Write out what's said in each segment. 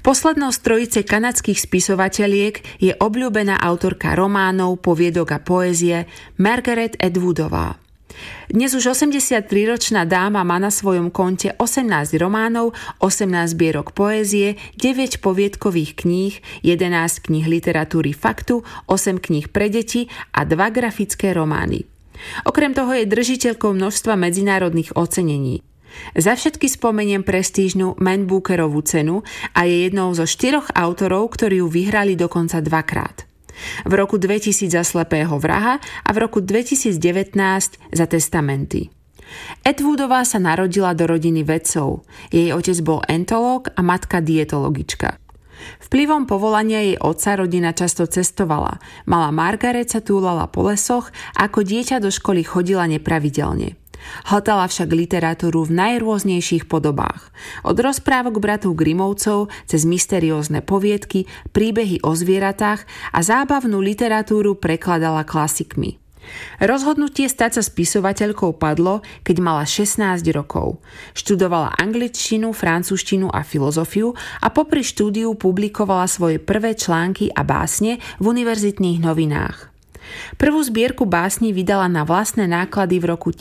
Poslednou z trojice kanadských spisovateľiek je obľúbená autorka románov, poviedok a poézie Margaret Atwoodová. Dnes už 83-ročná dáma má na svojom konte 18 románov, 18 zbierok poézie, 9 poviedkových kníh, 11 kníh literatúry faktu, 8 kníh pre deti a 2 grafické romány. Okrem toho je držiteľkou množstva medzinárodných ocenení. Za všetky spomeniem prestížnu Man Bookerovú cenu a je jednou zo 4 autorov, ktorí ju vyhrali dokonca 2-krát. V roku 2000 za Slepého vraha a v roku 2019 za Testamenty. Atwoodová sa narodila do rodiny vedcov. Jej otec bol entológ a matka dietologička. Vplyvom povolania jej otca rodina často cestovala. Malá Margaret sa túlala po lesoch a ako dieťa do školy chodila nepravidelne. Hltala však literatúru v najrôznejších podobách. Od rozprávok bratov Grimovcov cez mysteriózne poviedky, príbehy o zvieratách a zábavnú literatúru prekladala klasikmi. Rozhodnutie stať sa spisovateľkou padlo, keď mala 16 rokov. Študovala angličtinu, francúzštinu a filozofiu a popri štúdiu publikovala svoje prvé články a básne v univerzitných novinách. Prvú zbierku básni vydala na vlastné náklady v roku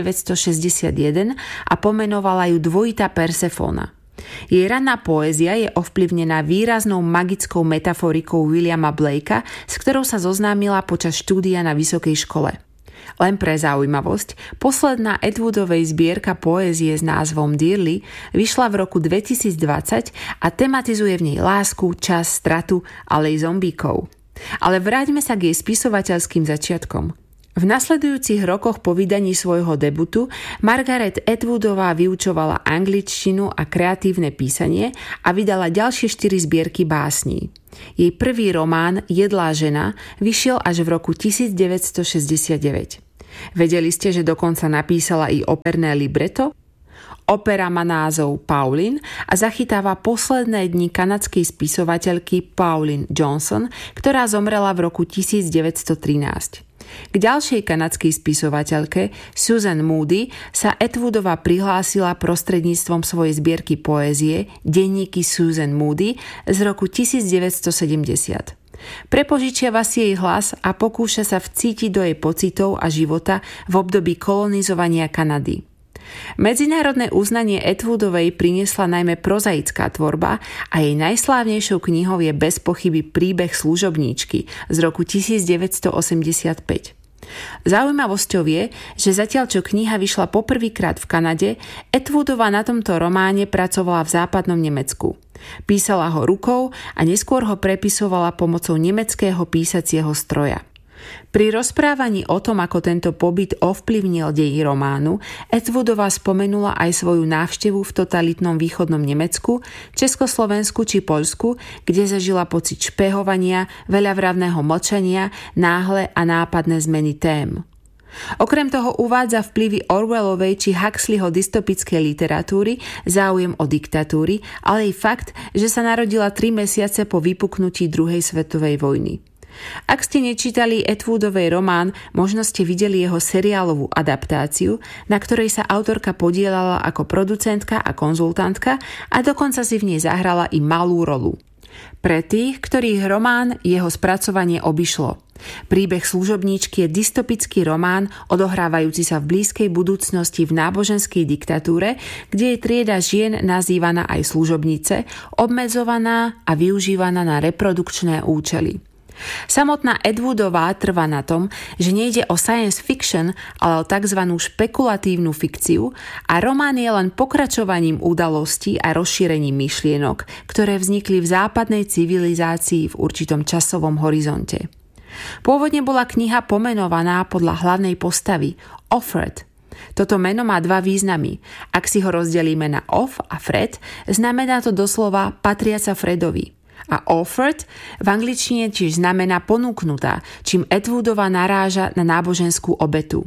1961 a pomenovala ju Dvojitá Persefóna. Jej raná poézia je ovplyvnená výraznou magickou metaforikou Williama Blakea, s ktorou sa zoznámila počas štúdia na vysokej škole. Len pre zaujímavosť, posledná Atwoodovej zbierka poézie s názvom Dearly vyšla v roku 2020 a tematizuje v nej lásku, čas, stratu, ale aj zombíkov. Ale vráťme sa k jej spisovateľským začiatkom. V nasledujúcich rokoch po vydaní svojho debutu Margaret Atwoodová vyučovala angličtinu a kreatívne písanie a vydala ďalšie 4 zbierky básní. Jej prvý román Jedlá žena vyšiel až v roku 1969. Vedeli ste, že dokonca napísala i operné libreto? Opera má názov Pauline a zachytáva posledné dni kanadskej spisovateľky Pauline Johnson, ktorá zomrela v roku 1913. K ďalšej kanadskej spisovateľke Susan Moody sa Atwoodová prihlásila prostredníctvom svojej zbierky poézie Denníky Susan Moody z roku 1970. Prepožičiava si jej hlas a pokúša sa vcítiť do jej pocitov a života v období kolonizovania Kanady. Medzinárodné uznanie Atwoodovej priniesla najmä prozaická tvorba a jej najslávnejšou knihou je bez pochyby Príbeh služobníčky z roku 1985. Zaujímavosťou je, že zatiaľ čo kniha vyšla poprvýkrát v Kanade, Atwoodová na tomto románe pracovala v západnom Nemecku. Písala ho rukou a neskôr ho prepisovala pomocou nemeckého písacieho stroja. Pri rozprávaní o tom, ako tento pobyt ovplyvnil deji románu, Atwoodová spomenula aj svoju návštevu v totalitnom východnom Nemecku, Československu či Poľsku, kde zažila pocit špehovania, veľavravného mlčania, náhle a nápadné zmeny tém. Okrem toho uvádza vplyvy Orwellovej či Huxleyho dystopickej literatúry, záujem o diktatúry, ale aj fakt, že sa narodila 3 mesiace po vypuknutí druhej svetovej vojny. Ak ste nečítali Atwoodovej román, možno ste videli jeho seriálovú adaptáciu, na ktorej sa autorka podieľala ako producentka a konzultantka a dokonca si v nej zahrala i malú rolu. Pre tých, ktorých román jeho spracovanie obišlo. Príbeh služobníčky je dystopický román odohrávajúci sa v blízkej budúcnosti v náboženskej diktatúre, kde je trieda žien nazývaná aj služobnice, obmedzovaná a využívaná na reprodukčné účely. Samotná Atwoodová trvá na tom, že nejde o science fiction, ale o tzv. Špekulatívnu fikciu a román je len pokračovaním udalostí a rozšírením myšlienok, ktoré vznikli v západnej civilizácii v určitom časovom horizonte. Pôvodne bola kniha pomenovaná podľa hlavnej postavy Offred. Toto meno má 2 významy. Ak si ho rozdelíme na off a Fred, znamená to doslova patriaca Fredovi. A offered v angličtine tiež znamená ponúknutá, čím Atwoodová naráža na náboženskú obetu.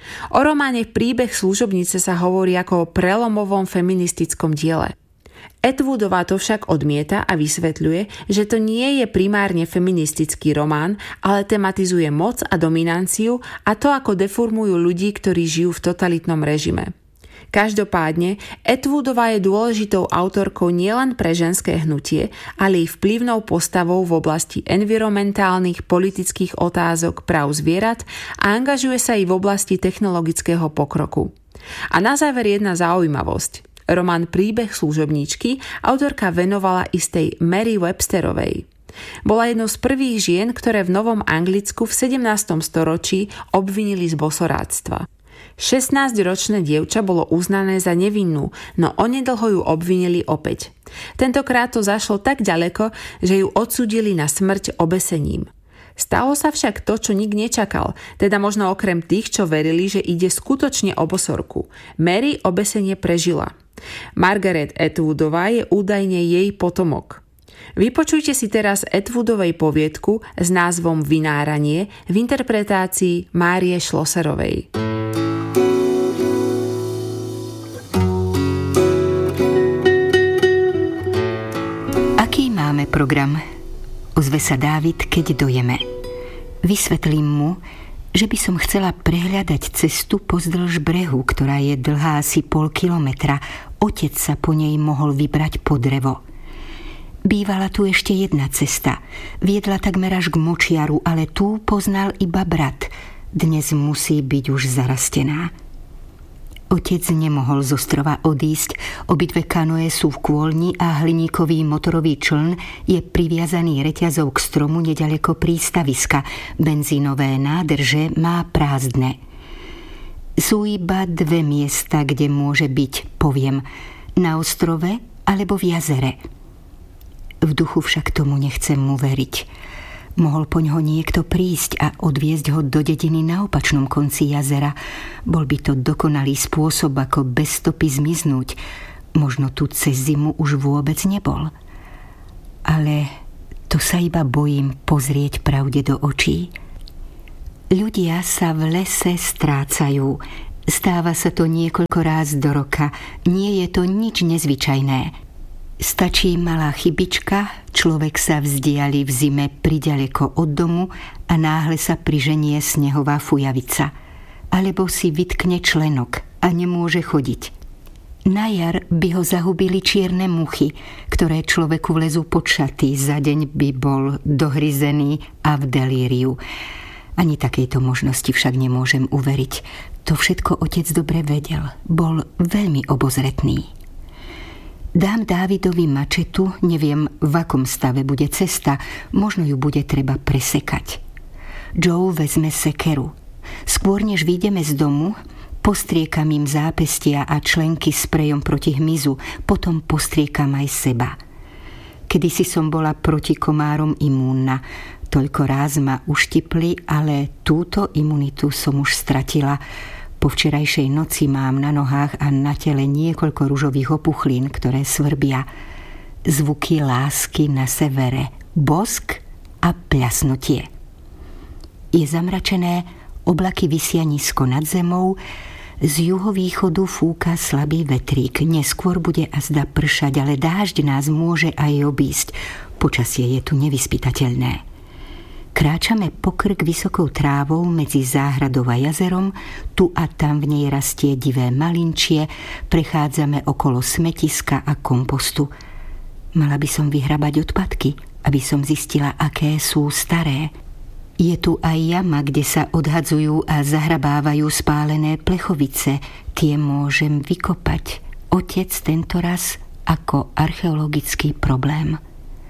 O románe Príbeh služobnice sa hovorí ako o prelomovom feministickom diele. Atwoodová to však odmieta a vysvetľuje, že to nie je primárne feministický román, ale tematizuje moc a dominanciu a to, ako deformujú ľudí, ktorí žijú v totalitnom režime. Každopádne, Atwoodová je dôležitou autorkou nielen pre ženské hnutie, ale i vplyvnou postavou v oblasti environmentálnych, politických otázok, práv zvierat a angažuje sa i v oblasti technologického pokroku. A na záver jedna zaujímavosť. Román Príbeh služobníčky autorka venovala istej Mary Websterovej. Bola jednou z prvých žien, ktoré v Novom Anglicku v 17. storočí obvinili z bosoráctva. 16-ročné dievča bolo uznané za nevinnú, no onedlho ju obvinili opäť. Tentokrát to zašlo tak ďaleko, že ju odsúdili na smrť obesením. Stalo sa však to, čo nik nečakal, teda možno okrem tých, čo verili, že ide skutočne o bosorku. Mary obesenie prežila. Margaret Atwoodová je údajne jej potomok. Vypočujte si teraz Atwoodovej poviedku s názvom Vynáranie v interpretácii Márie Schlosserovej. Aký máme program? Ozve sa Dávid, keď dojeme. Vysvetlím mu, že by som chcela prehľadať cestu pozdĺž brehu, ktorá je dlhá asi 0,5 kilometra. Otec sa po nej mohol vybrať po drevo. Bývala tu ešte jedna cesta. Viedla takmer až k močiaru, ale tú poznal iba brat. Dnes musí byť už zarastená. Otec nemohol z ostrova odísť, obidve kanoe sú v kôlni a hliníkový motorový čln je priviazaný reťazou k stromu neďaleko prístaviska. Benzínové nádrže má prázdne. Sú iba 2 miesta, kde môže byť, poviem, na ostrove alebo v jazere. V duchu však tomu nechcem mu veriť. Mohol poňho niekto prísť a odviezť ho do dediny na opačnom konci jazera. Bol by to dokonalý spôsob, ako bez stopy zmiznúť. Možno tu cez zimu už vôbec nebol. Ale to sa iba bojím pozrieť pravde do očí. Ľudia sa v lese strácajú. Stáva sa to niekoľko ráz do roka. Nie je to nič nezvyčajné. Stačí malá chybička, človek sa vzdiali v zime priďaleko od domu a náhle sa priženie snehová fujavica. Alebo si vytkne členok a nemôže chodiť. Na jar by ho zahubili čierne muchy, ktoré človeku vlezú pod šaty. Za deň by bol dohryzený a v delíriu. Ani takejto možnosti však nemôžem uveriť. To všetko otec dobre vedel. Bol veľmi obozretný. Dám Dávidovi mačetu, neviem, v akom stave bude cesta, možno ju bude treba presekať. Joe vezme sekeru. Skôr než vyjdeme z domu, postriekam im zápestia a členky sprejom proti hmyzu, potom postriekam aj seba. Kedysi som bola proti komárom imúnna. Toľko ráz ma uštipli, ale túto imunitu som už stratila. Po včerajšej noci mám na nohách a na tele niekoľko ružových opuchlín, ktoré svrbia. Zvuky lásky na severe, bosk a pľasnutie. Je zamračené, oblaky visia nízko nad zemou, z juhovýchodu fúka slabý vetrík. Neskôr bude azda pršať, ale dážď nás môže aj obísť. Počasie je tu nevyspytateľné. Kráčame pokrk vysokou trávou medzi záhradou a jazerom, tu a tam v nej rastie divé malinčie, prechádzame okolo smetiska a kompostu. Mala by som vyhrabať odpadky, aby som zistila, aké sú staré. Je tu aj jama, kde sa odhadzujú a zahrabávajú spálené plechovice. Tie môžem vykopať. Otec tentoraz ako archeologický problém.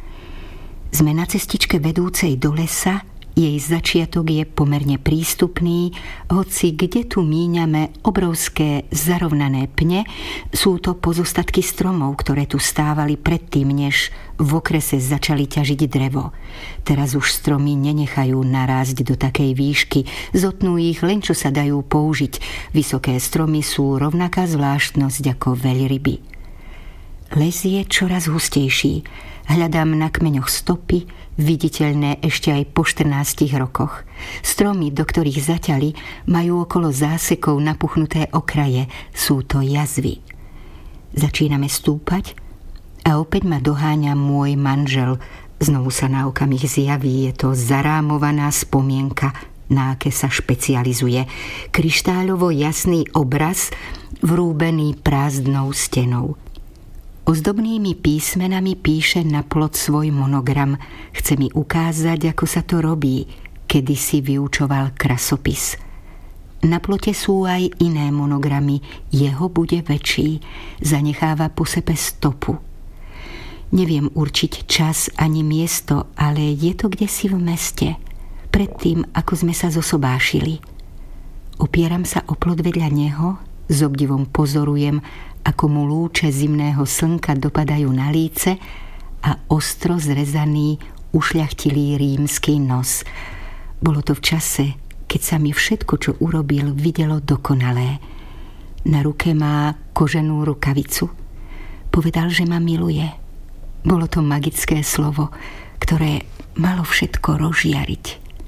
Sme na cestičke vedúcej do lesa, jej začiatok je pomerne prístupný, hoci kde tu míňame obrovské zarovnané pne, sú to pozostatky stromov, ktoré tu stávali predtým, než v okrese začali ťažiť drevo. Teraz už stromy nenechajú narásť do takej výšky, zotnú ich len čo sa dajú použiť. Vysoké stromy sú rovnaká zvláštnosť ako veľryby. Les je čoraz hustejší. Hľadám na kmeňoch stopy, viditeľné ešte aj po 14 rokoch. Stromy, do ktorých zaťali, majú okolo zásekov napuchnuté okraje. Sú to jazvy. Začíname stúpať a opäť ma doháňa môj manžel. Znovu sa na okamih zjaví, je to zarámovaná spomienka. na aké sa špecializuje. Kryštáľovo jasný obraz, vrúbený prázdnou stenou. Ozdobnými písmenami píše na plot svoj monogram. Chce mi ukázať, ako sa to robí. Kedysi vyučoval krasopis. Na plote sú aj iné monogramy. Jeho bude väčší. Zanecháva po sebe stopu. Neviem určiť čas ani miesto, ale je to kdesi v meste. Predtým, ako sme sa zosobášili. Opieram sa o plot vedľa neho, s obdivom pozorujem, ako mu lúče zimného slnka dopadajú na líce a ostro zrezaný, ušľachtilý rímsky nos. Bolo to v čase, keď sa mi všetko, čo urobil, videlo dokonalé. Na ruke má koženú rukavicu. Povedal, že ma miluje. Bolo to magické slovo, ktoré malo všetko rozžiariť.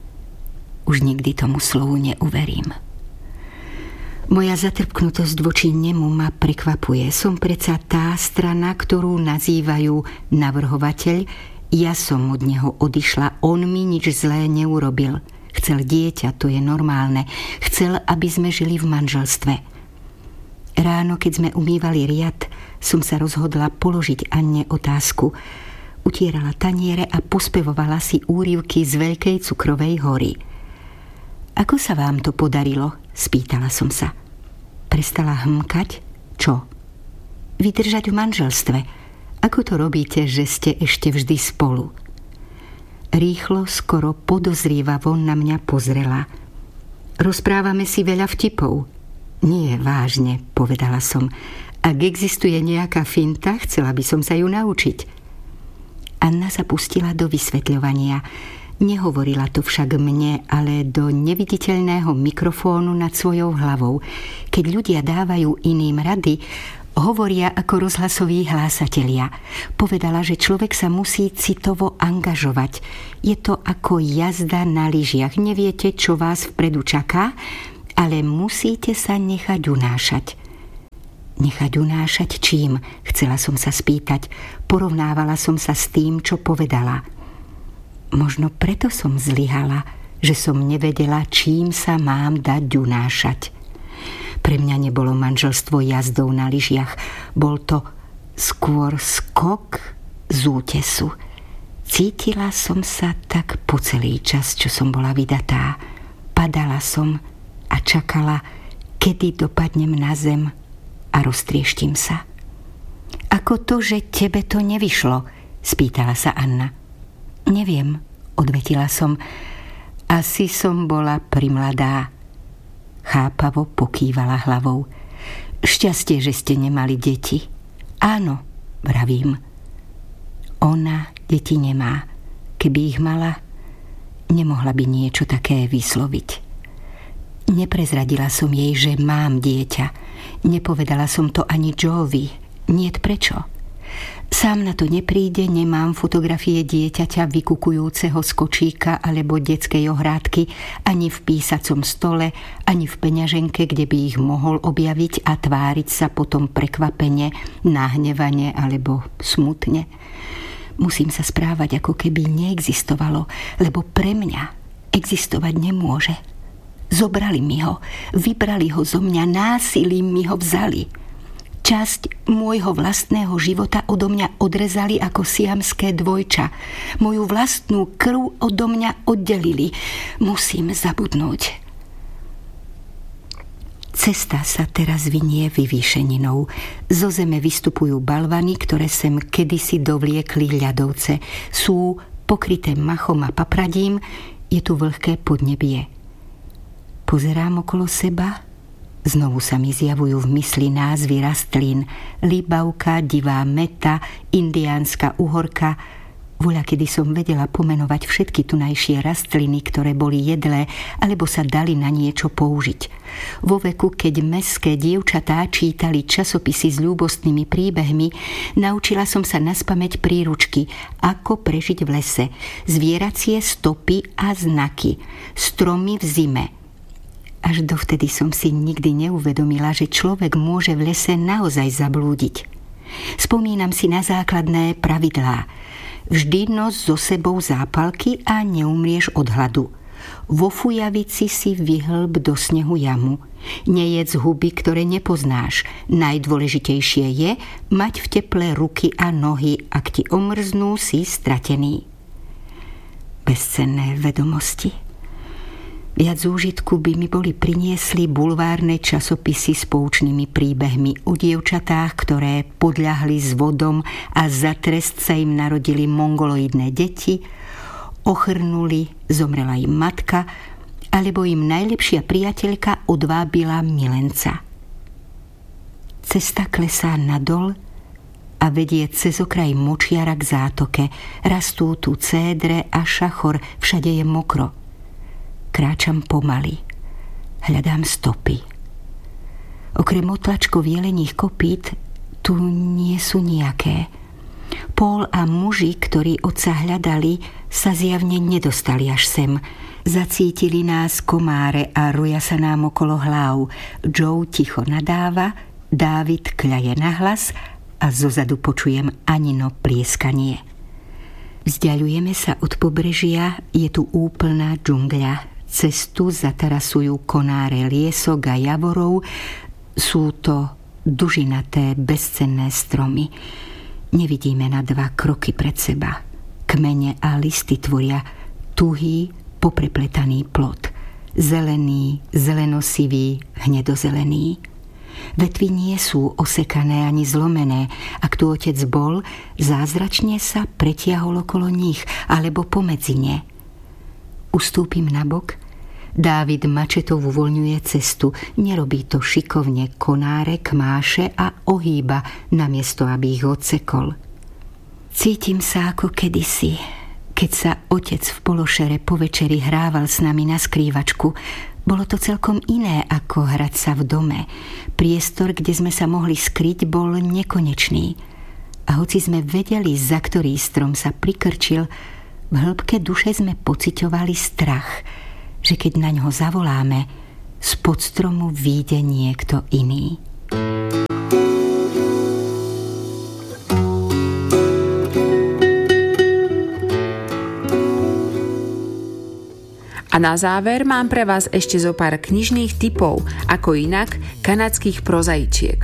Už nikdy tomu slovu neuverím. Moja zatrpknutosť voči nemu ma prekvapuje. Som predsa tá strana, ktorú nazývajú navrhovateľ. Ja som od neho odišla, on mi nič zlé neurobil. Chcel dieťa, to je normálne. Chcel, aby sme žili v manželstve. Ráno, keď sme umývali riad, som sa rozhodla položiť Anne otázku. Utierala taniere a pospevovala si úryvky z Veľkej cukrovej hory. Ako sa vám to podarilo? Spýtala som sa. Prestala hmkať? Čo? Vydržať v manželstve. Ako to robíte, že ste ešte vždy spolu? Rýchlo, skoro podozrievavo na mňa pozrela. Rozprávame si veľa vtipov. Nie, vážne, povedala som. Ak existuje nejaká finta, chcela by som sa ju naučiť. Anna sa pustila do vysvetľovania. Nehovorila to však mne, ale do neviditeľného mikrofónu nad svojou hlavou. Keď ľudia dávajú iným rady, hovoria ako rozhlasoví hlásatelia. Povedala, že človek sa musí citovo angažovať. Je to ako jazda na lyžiach. Neviete, čo vás vpredu čaká, ale musíte sa nechať unášať. Nechať unášať čím? Chcela som sa spýtať. Porovnávala som sa s tým, čo povedala. Možno preto som zlyhala, že som nevedela, čím sa mám dať unášať. Pre mňa nebolo manželstvo jazdou na lyžiach. Bol to skôr skok z útesu. Cítila som sa tak po celý čas, čo som bola vydatá. Padala som a čakala, kedy dopadnem na zem a roztrieštim sa. Ako to, že tebe to nevyšlo? Spýtala sa Anna. Neviem, odvetila som. Asi som bola primladá. Chápavo pokývala hlavou. Šťastie, že ste nemali deti. Áno, vravím. Ona deti nemá. Keby ich mala, nemohla by niečo také vysloviť. Neprezradila som jej, že mám dieťa. Nepovedala som to ani Joevi. Niet prečo. Sám na to nepríde, nemám fotografie dieťaťa vykukujúceho z kočíka alebo detskej ohrádky ani v písacom stole, ani v peňaženke, kde by ich mohol objaviť a tváriť sa potom prekvapene, nahnevane alebo smutne. Musím sa správať, ako keby neexistovalo, lebo pre mňa existovať nemôže. Zobrali mi ho, vybrali ho zo mňa, násilím mi ho vzali. Časť môjho vlastného života odo mňa odrezali ako siamské dvojča. Moju vlastnú krv odo mňa oddelili. Musím zabudnúť. Cesta sa teraz vinie vyvýšeninou. Zo zeme vystupujú balvany, ktoré sem kedysi dovliekli ľadovce. Sú pokryté machom a papradím. Je tu vlhké podnebie. Pozerám okolo seba. Znovu sa mi zjavujú v mysli názvy rastlín. Líbavka, divá meta, indiánska uhorka. Voľakedy som vedela pomenovať všetky tunajšie rastliny, ktoré boli jedlé, alebo sa dali na niečo použiť. Vo veku, keď mestské dievčatá čítali časopisy s ľúbostnými príbehmi, naučila som sa naspamäť príručky, ako prežiť v lese, zvieracie stopy a znaky, stromy v zime. Až dovtedy som si nikdy neuvedomila, že človek môže v lese naozaj zablúdiť. Spomínam si na základné pravidlá. Vždy nos so sebou zápalky a neumrieš od hladu. vo fujavici si vyhlb do snehu jamu. Nejedz huby, ktoré nepoznáš. Najdôležitejšie je mať v teple ruky a nohy. Ak ti omrznú, si stratený. Bezcenné vedomosti. Viac úžitku by mi boli priniesli bulvárne časopisy s poučnými príbehmi o dievčatách, ktoré podľahli s vodom a za trest sa im narodili mongoloidné deti, ochrnuli, zomrela im matka, alebo im najlepšia priateľka odvábila milenca. Cesta klesá nadol a vedie cez okraj močiara k zátoke. Rastú tu cédre a šachor, všade je mokro. Kráčam pomaly. Hľadám stopy. Okrem otlačkov jelených kopít tu nie sú nejaké. Paul a muži, ktorí otca hľadali, sa zjavne nedostali až sem. Zacítili nás komáre a ruja sa nám okolo hlav. Joe ticho nadáva, Dávid kľaje nahlas a zozadu počujem Anino plieskanie. Vzdialujeme sa od pobrežia, je tu úplná džungľa. Cestu zatarasujú konáre liesok a javorov. Sú to dužinaté, bezcenné stromy. Nevidíme na 2 kroky pred seba. Kmene a listy tvoria tuhý, poprepletaný plot. Zelený, zelenosivý, hnedozelený. Vetvy nie sú osekané ani zlomené. Ak tu otec bol, zázračne sa pretiahol okolo nich alebo pomedzi ne. Ustúpim nabok. Dávid mačetou uvoľňuje cestu. Nerobí to šikovne, konáre kmáše a ohýba, namiesto aby ich odsekol. Cítim sa ako kedysi, keď sa otec v pološere po večeri hrával s nami na skrývačku. Bolo to celkom iné ako hrať sa v dome. Priestor, kde sme sa mohli skryť, bol nekonečný. A hoci sme vedeli, za ktorý strom sa prikrčil, v hĺbke duše sme pociťovali strach, že keď na ňo zavoláme, spod stromu vyjde niekto iný. A na záver mám pre vás ešte zo pár knižných tipov, ako inak kanadských prozaičiek.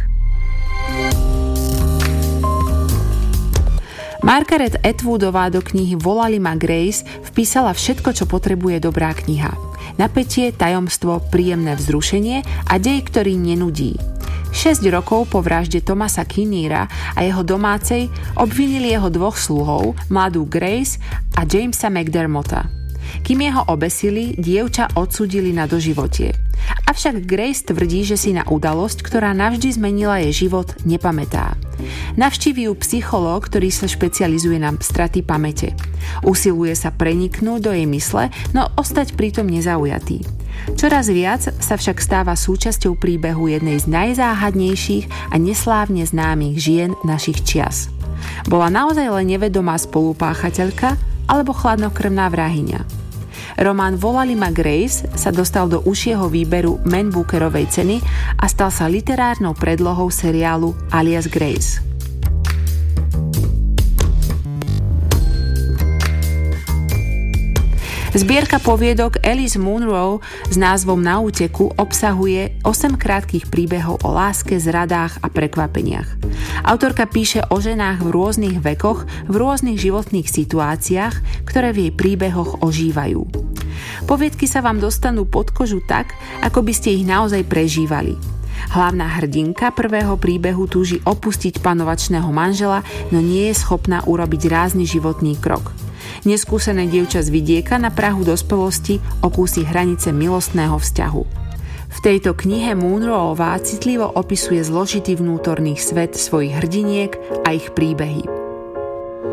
Margaret Atwoodová do knihy Volali ma Grace vpísala všetko, čo potrebuje dobrá kniha. Napätie, tajomstvo, príjemné vzrušenie a dej, ktorý nenudí. 6 rokov po vražde Thomasa Kinneara a jeho domácej obvinili jeho 2 sluhov, mladú Grace a Jamesa McDermotta. Kým jeho obesili, dievča odsúdili na doživotie. Avšak Grace tvrdí, že si na udalosť, ktorá navždy zmenila jej život, nepamätá. Navštíví ju psychológ, ktorý sa špecializuje na straty pamäte. Usiluje sa preniknúť do jej mysle, no ostať pritom nezaujatý. Čoraz viac sa však stáva súčasťou príbehu jednej z najzáhadnejších a neslávne známych žien našich čias. Bola naozaj len nevedomá spolupáchateľka alebo chladnokrvná vrahyňa? Román Volali ma Grace sa dostal do užšieho výberu Man Bookerovej ceny a stal sa literárnou predlohou seriálu Alias Grace. Zbierka poviedok Alice Munro s názvom Na úteku obsahuje 8 krátkych príbehov o láske, zradách a prekvapeniach. Autorka píše o ženách v rôznych vekoch, v rôznych životných situáciách, ktoré v jej príbehoch ožívajú. Poviedky sa vám dostanú pod kožu tak, ako by ste ich naozaj prežívali. Hlavná hrdinka prvého príbehu túži opustiť panovačného manžela, no nie je schopná urobiť rázny životný krok. Neskúsené dievča z vidieka na prahu dospelosti okúsi hranice milostného vzťahu. V tejto knihe Munroová citlivo opisuje zložitý vnútorný svet svojich hrdiniek a ich príbehy.